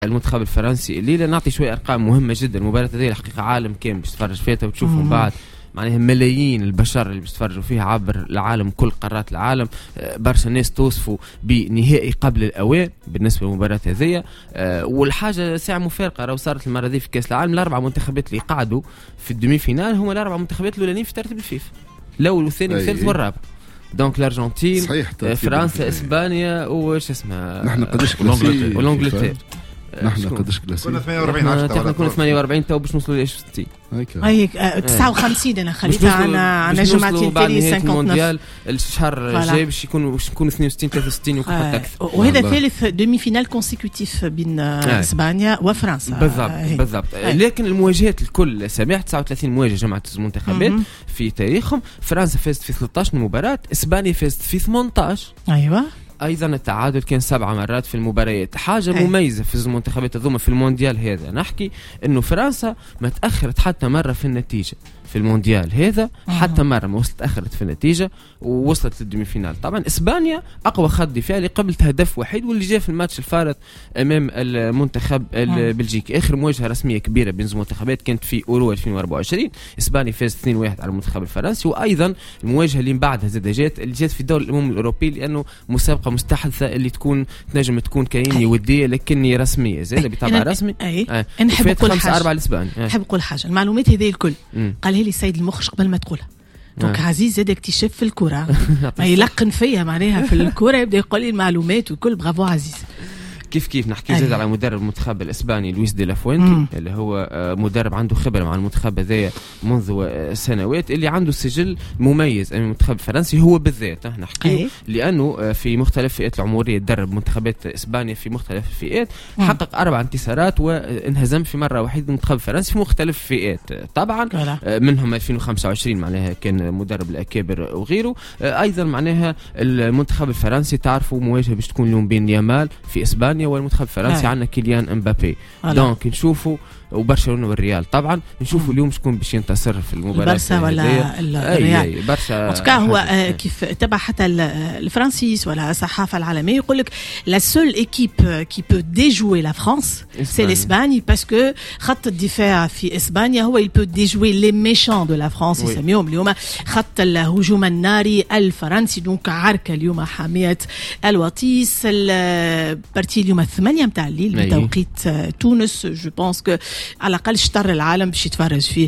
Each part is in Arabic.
المنتخب الفرنسي اللي نعطي شويه ارقام مهمه جدا. المباراه هذه الحقيقه عالم كامل باش تتفرج فيها وتشوفوا بعد معناها ملايين البشر اللي بيتفرجوا فيها عبر العالم، كل قارات العالم. برشا ناس توصفوا بنهائي قبل الاوان بالنسبه للمباراه هذه. والحاجه ساعه مفارقه راهو صارت المره دي في كاس العالم. الاربع منتخبات اللي قعدوا في الدومي فينال هما الاربع منتخبات الاولانيين في ترتيب الفيفا، الاول والثاني والثالث والرابع. دونك الارجنتين، فرنسا، اسبانيا وش اسمها، نحن قداش والانجلترا. نحن قداش كلاس كنا 48 كنا 48 تو باش نوصلوا ل 60 هاي 59 انا خليتها عنا جمعتين تالي 59 الشهر الجاي باش يكونوا 62 63 وحتى اكثر. وهذا ثالث دومي فينال كونسيكوتيف بين اسبانيا وفرنسا بالضبط. لكن المواجهات الكل سامح 39 مواجهه جمعت المنتخبات في تاريخهم. فرنسا فازت في 13 مباراه، اسبانيا فازت في 18. ايوه ايضا التعادل كان 7 مرات في المباريات. حاجه مميزه في المنتخبات الضمه في المونديال هذا نحكي انه فرنسا ما تاخرت حتى مره في النتيجه في المونديال هذا، حتى مره ما وصلت تاخرت في النتيجه ووصلت للدومي فينال. طبعا اسبانيا اقوى خط دفاعي قبلت هدف وحيد واللي جاء في الماتش الفارط امام المنتخب البلجيكي. اخر مواجهه رسميه كبيره بين المنتخبات كانت في اورو 2024. اسبانيا فاز 2-1 على المنتخب الفرنسي. وايضا المواجهه اللي من بعدها جات في دور الامم الاوروبيه، لانه مسابقه مستحدثه اللي تنجم تكون كاينه وديه لكني رسميه زي بطبع رسمي. نحب نقول حاجه 5-4 لاسبانيا. نحب نقول حاجه، المعلومات هذه الكل قالها لي سيد المخرج قبل ما تقولها. دونك عزيز زاد اكتشاف في الكره ما يلقن فيا معناها في الكره يبدا يقول لي المعلومات وكل. برافو عزيز. كيف نحكي زاد على مدرب المنتخب الاسباني لويس دي لافوينتي اللي هو مدرب عنده خبره مع المنتخب هذايا منذ سنوات، اللي عنده سجل مميز امام المنتخب الفرنسي هو بالذات. نحكي لانه في مختلف فئات العمريه درب منتخبات اسبانيا في مختلف الفئات، حقق 4 انتصارات وانهزم في مره واحده المنتخب الفرنسي في مختلف الفئات طبعا منهم 2025 معناها كان مدرب الاكابر وغيره. ايضا معناها المنتخب الفرنسي تعرفوا مواجهه باش تكون اليوم بين يامال في اسبانيا والمنتخب الفرنسي عندنا كيليان امبابي. دونك نشوفوا وبرشلونه والريال طبعا نشوفوا اليوم شكون باش ينتصر في المباراه، برشا ولا الريال. برشا هو كيف تبع حتى الفرنسيس ولا الصحافه العالميه يقول لك لا سول ايكيب كي بو ديجوي لا فرانس سي l'Espagne باسكو خط الدفاع في اسبانيا هو il peut déjouer les méchants de la France يسميهم اليوم خط الهجوم الناري الفرنسي. دونك عركه اليوم حاميه الوطيس. البارتي اليوم 8 متاع الليل بتوقيت تونس. جو بونس كو على الأقل شطر العالم باش يتفرج في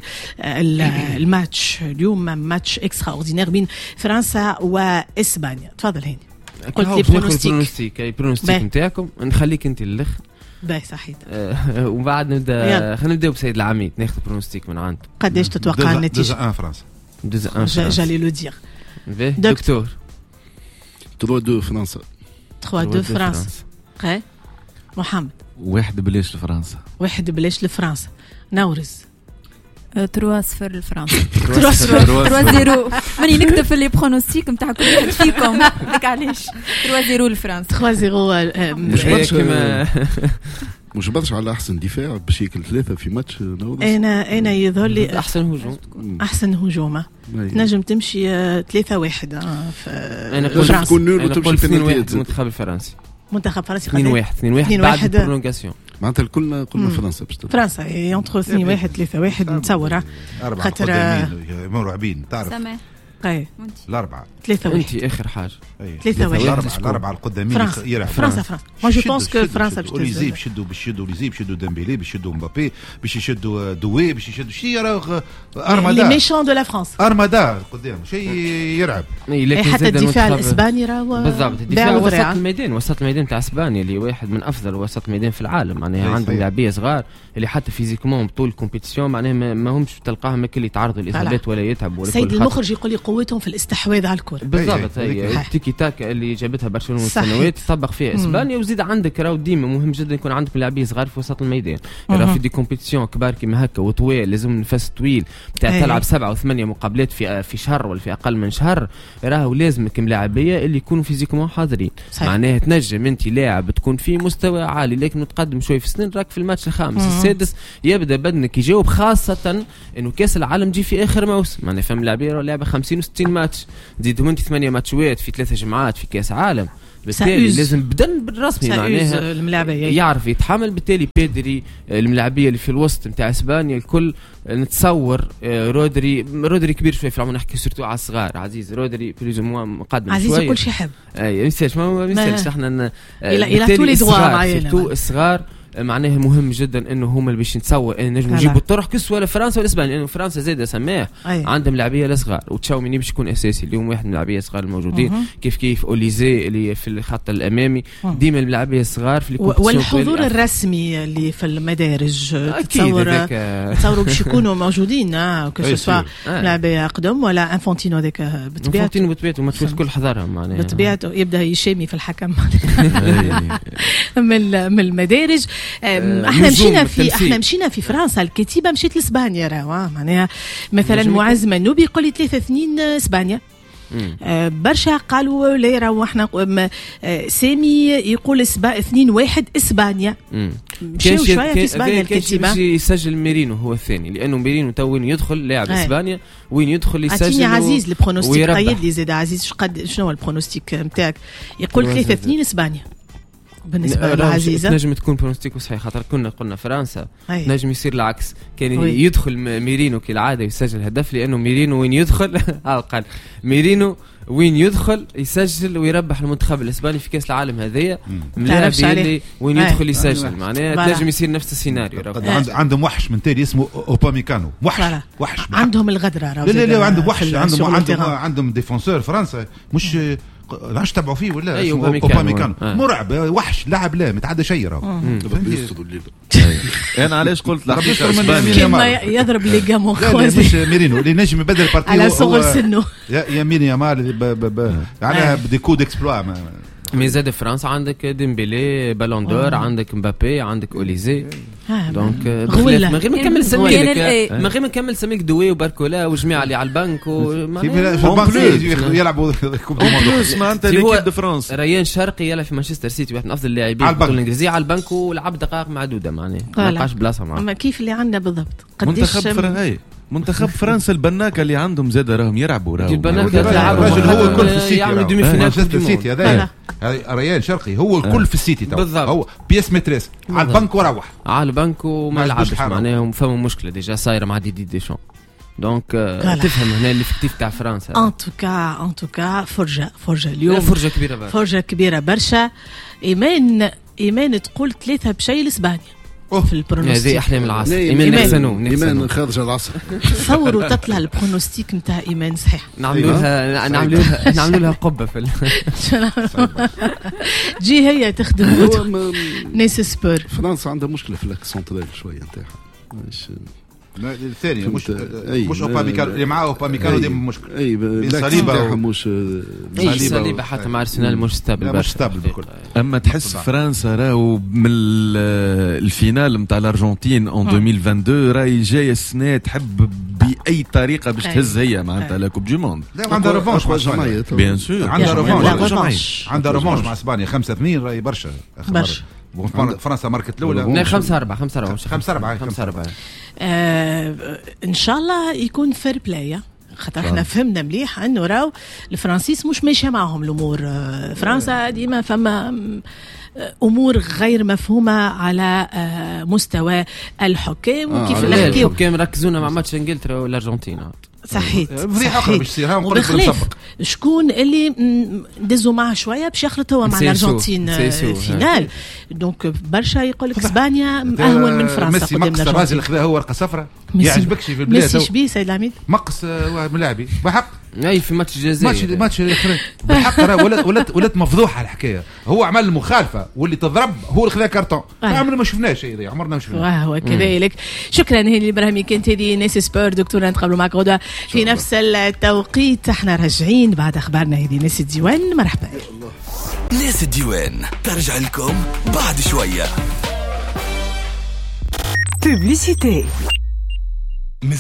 الماتش اليوم، ماتش اكسترا اوردينير بين فرنسا واسبانيا. تفضل هاني. قلت لي برونوستيك نتاعكم نخليك انت للاخر. باهي صحيح. وبعد نبدا خلينا نبداو بسيد العميد ناخذ برونوستيك من عنده. قداش تتوقع النتيجه؟ 2-1 فرنسا. 2-1 جالي لو دير. دكتور 3-2 فرنسا. 3-2 فرنسا. محمد 1 بلاش لفرنسا. 1 بلاش لفرنسا. نورز 3-0 لفرنسا. 3-0 ماني نكتب في لي برونوستيك نتاع كل واحد فيكم داك علاش 3-0 لفرنسا. 3-0 مش برشا على احسن دفاع باش ياكل 3 في ماتش. انا يظهر لي احسن هجوم نجم تمشي 3-1. انا تكون نور وتمشي في المنتخب الفرنسي. منتخب فرنسي 2-1 بعد البرولونغاسيون معناتها قلنا فرنسا باش فرنسا انتر 2-1 3-1 نتصور. خاطر مرعبين تعرف الأربعة 3-1. انت اخر حاجه 3-1 الأربعة القدامين يلعب فرنسا. ما جو بونس كو فرنسا باش تزيد بيشدوا بيشدوا ديمبيلي بيشدوا مبابي باش يشدوا دوي باش يشدوا شي راه ارمادا لي ميشون دو لا فرانس ارمادا قدام شيء يلعب. حتى الدفاع الاسباني راه بالضبط. الدفاع وسط الميدان تاع اسبانيا اللي واحد من افضل وسط ميدان في العالم معناها عندهم لاعبيه صغار اللي حتى فيزيكمون طول الكومبيتيسيون معناها ما همش تلقاهم كل يتعرضوا للاصابات ولا يتعبوا. سيد المخرج يقول لي قوتهم في الاستحواذ على الكره. بالضبط هي التيكي تاكا اللي جابتها برشلونه السنوات طبق فيها اسبانيا. وزيد عندك راهو ديما مهم جدا يكون عندك لاعبين صغار في وسط الميدان. راه في دي كومبيتيسيون كبار كيما هكا وطويل لازم نفس طويل بتاع تلعب 7 و8 مقابلات في شهر ولا في اقل من شهر. راهو لازمك لاعبيه اللي يكونوا فيزيكمون حاضرين. معناها تنجم انت لاعب تكون في مستوى عالي لكن تقدم شوي في السنين راك في الماتش الخامس السادس يبدا بدنك يجاوب، خاصه انه كاس العالم جي في اخر موسم. معناها فهم لاعبيه لعبه 50 و60 ماتش تزيدهم انت 8 ماتشات في 3 جمعات في كاس عالم. بالتالي لازم بدن بالرسمي معناها الملاعبيه يعرف يتحمل. بالتالي بيدري الملاعبيه اللي في الوسط نتاع اسبانيا الكل نتصور رودري كبير شويه في العمر، نحكي سورتو على الصغار. عزيز رودري بلوز موا مقدم عزيز شويه، كل شيء يحب ما يسالش احنا الى طول الصغار معناها مهم جدا انه هما اللي باش نتصور ان نجموا نجيبوا الطرح كس ولا فرنسا ولا اسبانيا، لانه فرنسا زاده سماح عندهم لاعبيه الصغار، وتشاوميني باش يكون اساسي اليوم واحد من اللاعبيه الصغار الموجودين كيف اوليزي اللي في الخط الامامي ديما اللاعبيه الصغار في والحضور الرسمي اللي في المدارج تصوروا باش يكونوا موجودين كسوا لاعبيه اقدم ولا انفونتينو ذاك بطبيعته ما تفوت كل حضارهم معناها بطبيعته يبدا يشامي في الحكم من المدارج. احنا مشينا في فرنسا، الكتيبه مشيت لاسبانيا راهو معناها مثلا معز منوبي يقول لي 3-2 اسبانيا. برشا قالوا لا راهو احنا سامي يقول 2-1 اسبانيا. مشيو شويه في اسبانيا الكتيبه يسجل ميرينو هو الثاني، لانه ميرينو تو وين يدخل لاعب اسبانيا وين يدخل يسجل. اعطيني عزيز البرونوستيك قيد لي زاد عزيز شنو هو البرونوستيك نتاعك؟ يقول 3-2 اسبانيا بالنسبه لعزيزه نجم تكون برونستيكو صحيح، خاطر قلنا فرنسا نجم يصير العكس، كان يدخل ميرينو كالعاده يسجل هدف، لانه ميرينو وين يدخل قال ميرينو وين يدخل يسجل ويربح المنتخب الاسباني في كاس العالم هذايا ملاعب اللي وين يدخل يسجل معناها تنجم يصير نفس السيناريو. عندهم وحش من تالي اسمه اوباميكانو، وحش عندهم الغدره لا عندهم وحش، عندهم ديفونسور فرنسا مش لاش تبعوا فيه ولا اوباميكانو مرعب وحش لاعب لا متعدى شيء راهو. انا علاش قلت كلمه يضرب لي جامو خويا مش ميرينو اللي نجم يبدل البارتي على صغر سنه يا مين يا مال على بدي كود اكسبلوا ميزاد فرنسا عندك ديمبيلي بالون دور، عندك مبابي، عندك اوليزي. دونك من غير ما نكمل سميك من غير ما نكمل سميك دوي وباركولا وجميع اللي على البنك يلعبوا كوب دو موند. ما انت ليكيب دو فرنسا ريان شرقي يلعب في مانشستر سيتي، واحد من افضل اللاعبين في الانجليزيه على البنك، ولعب دقائق معدوده معناه ما لقاش بلاصه معاه. اما كيف اللي عندنا بالضبط قديش منتخب فرنسا البناكه اللي عندهم زاد راهم يلعبوا البناكه الراجل هو الكل في السيتي يعمل دومي فينال مانشستر سيتي هذا ريان شرقي هو الكل في السيتي بالضبط، هو بيس متريس على البنك وروح على البنك وما لعبش معناها فما مشكله ديجا صايره مع ديشان. دونك تفهم هنا الافكتيف تاع فرنسا. ان توكا فرجه اليوم فرجه كبيره برشا. ايمان تقول 3 بشيء لاسبانيا في البرونوستيك. هذه احلام العصر. ايمان خارج العصر. تصوروا تطلع البرونوستيك نتاع ايمان صحيح. نعملوا لها قبه في جي هي تخدم ناس سبور. فرنسا عندها مشكله في الاكسنترال شويه نتاعها الثاني مش اوباميكانو اللي معاه اوباميكانو ديما مشكل. اي صليبه مش صليبه حتى مع ارسنال مش ستابل بالكل. اما تحس فرنسا راهو من الفينال نتاع الارجنتين ان 2022 راهي جايه السنه تحب باي طريقه باش تهز هي معناتها لا كوب دو موند. عندها ريفونش مع اسبانيا بيان سور، عندها ريفونش مع اسبانيا 5-2 راهي برشا. فرنسا ماركت الاولى 5-4 ان شاء الله يكون فير بلاي، خاطر احنا فهمنا مليح انه راو الفرنسيس مش ماشيه معهم الامور. فرنسا ديما فما امور غير مفهومه على مستوى الحكام وكيف الحكام ركزونا مع ماتش انجلترا والارجنتين. صحيح بصير شكون اللي دزوا معه شويه باش يخلط هو مع الارجنتين فينال. دونك برشا يقول لك اسبانيا اهون من فرنسا. ميسي مقص الراجل خذا هو ورقه صفراء يعجبكش في البلاد. ميسي شبيه سيد العميد مقص ملاعبي بحق اي في ماتش الجزائر ماتش الاخرين بحق ولات مفضوحه الحكايه. هو عمل المخالفه واللي تضرب هو اللي خذا كارتون. عمرنا ما شفناه شيء عمرنا ما شفناه. وهو كذلك. شكرا هاني الابراهيمي كانت هذه ناس سبور. دكتور نتقابلوا معك غدا في نفس التوقيت. احنا راجعين بعد اخبارنا. هذه ناس الديوان. مرحبا. ناس الديوان ترجع لكم بعد شويه. بوبليسيتي. مازلت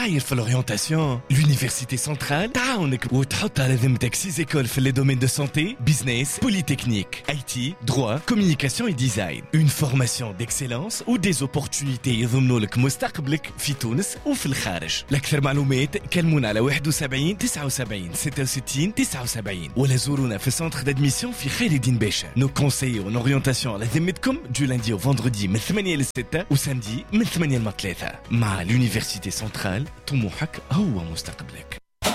حاير في l'orientation. L'université centrale تعاونك وتحط على ذمتك 6 écoles في les domaines de santé, business, polytechnique, IT, droit, communication et design. Une formation d'excellence ou des opportunités يضمنوا لك مستقبلك في تونس وفي الخارج. لأكثر معلومات كلمونا على 71 79 66 79 ولا زورونا في السنتر d'admission في خير الدين باشا. Nos conseillers en orientation على ذمتكم du lundi au vendredi من 8 ل 6 وسامدي من 8 ل 3. مع l'université centrale طموحك هو مستقبلك.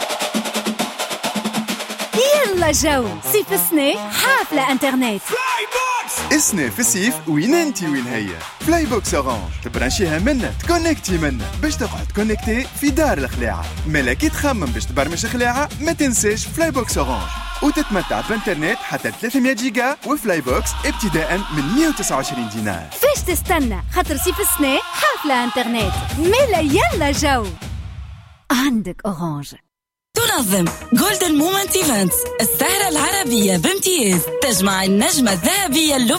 يلا جو صيف السنة حافلة انترنت. السنة في الصيف وين انتي وين هي؟ فلاي بوكس اورانج تبرانشيها منا تكونكتي منا باش تقعد كونكتي في دار الخلاعة. ملاكي تخمم باش تبرمج خلاعة ما تنساش فلاي بوكس اورانج وتتمتع بانترنت حتى 300 جيجا وفلاي بوكس ابتداء من 129 دينار. فاش تستنى خاطر صيف السنة حافلة انترنت ملا يلا جو عندك اورانج. تنظم جولدن مومنت ايفنتس السهرة العربية بامتياز تجمع النجمة الذهبية